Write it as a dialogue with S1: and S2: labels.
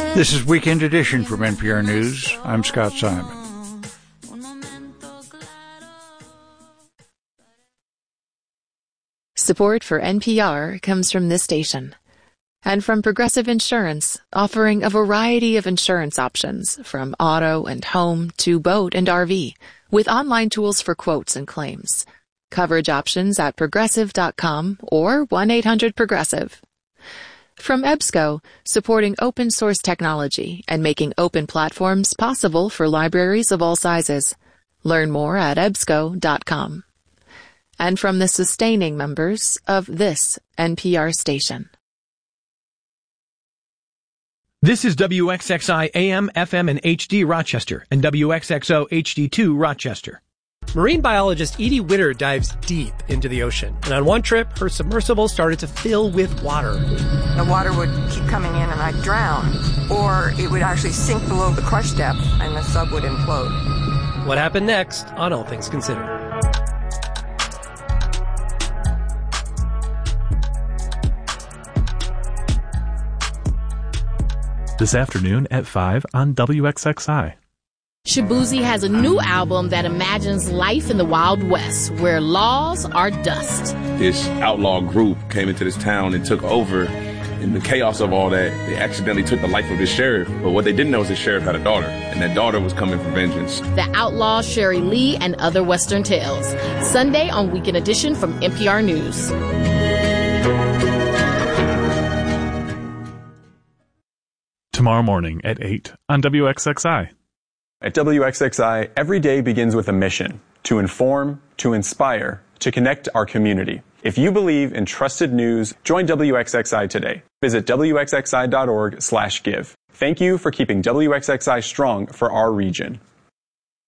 S1: This is Weekend Edition from NPR News. I'm Scott Simon.
S2: Support for NPR comes from this station and from Progressive Insurance, offering a variety of insurance options from auto and home to boat and RV, with online tools for quotes and claims. Coverage options at progressive.com or 1-800-PROGRESSIVE. From EBSCO, supporting open source technology and making open platforms possible for libraries of all sizes. Learn more at ebsco.com. And from the sustaining members of this NPR station.
S3: This is WXXI AM, FM, and HD Rochester, and WXXO HD2 Rochester. Marine biologist Edie Witter dives deep into the ocean, and on one trip, her submersible started to fill with water.
S4: The water would keep coming in and I'd drown, or it would actually sink below the crush depth and the sub would implode.
S3: What happened next on All Things Considered?
S5: This afternoon at 5 on WXXI.
S6: Shaboozey has a new album that imagines life in the Wild West, where laws are dust.
S7: This outlaw group came into this town and took over. In the chaos of all that, they accidentally took the life of the sheriff. But what they didn't know is the sheriff had a daughter, and that daughter was coming for vengeance.
S6: The Outlaw, Sherry Lee, and Other Western Tales. Sunday on Weekend Edition from NPR News.
S5: Tomorrow morning at 8 on WXXI.
S8: At WXXI, every day begins with a mission: to inform, to inspire, to connect our community. If you believe in trusted news, join WXXI today. Visit WXXI.org/give. Thank you for keeping WXXI strong for our region.